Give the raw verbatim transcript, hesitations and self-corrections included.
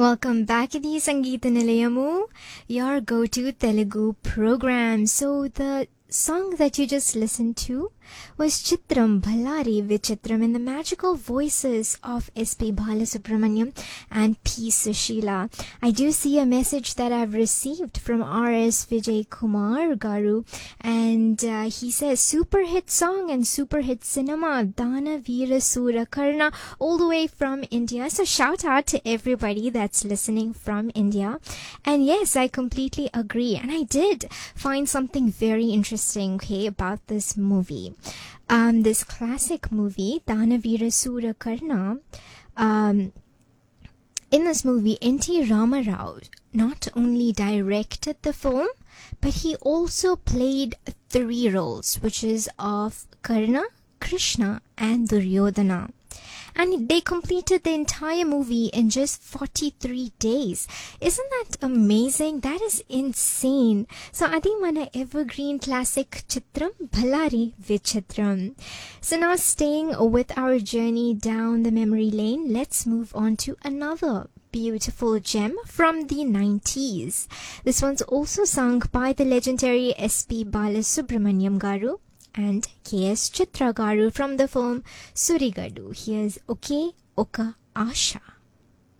Welcome back to the Sangeeta Nilayamu, your go-to Telugu program. So the song that you just listened to was Chitram Ballari Vichitram in the magical voices of S P Balasubramaniam and P. Sushila. I do see a message that I've received from R S Vijay Kumar Garu, and uh, he says super hit song and super hit cinema, Dana Veera Sura Karna, all the way from India. So shout out to everybody that's listening from India. And yes, I completely agree, and I did find something very interesting, okay, about this movie. Um, this classic movie, Danaveera Sura Karna, um, in this movie, N T Ramarao not only directed the film, but he also played three roles, which is of Karna, Krishna, and Duryodhana. And they completed the entire movie in just forty-three days. Isn't that amazing? That is insane. So adi mana evergreen classic Chitram Ballari Vichitram. So now staying with our journey down the memory lane, let's move on to another beautiful gem from the nineties. This one's also sung by the legendary S P Balasubramaniam Garu and K S Chitra Garu from the film Surigadu. Here's Oke Oka Asha.